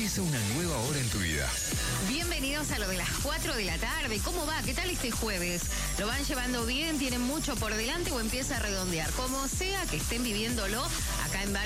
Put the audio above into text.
Empieza una nueva hora en tu vida. Bienvenidos a lo de las 4 de la tarde. ¿Cómo va? ¿Qué tal este jueves? ¿Lo van llevando bien? ¿Tienen mucho por delante o empieza a redondear? Como sea que estén viviéndolo, acá en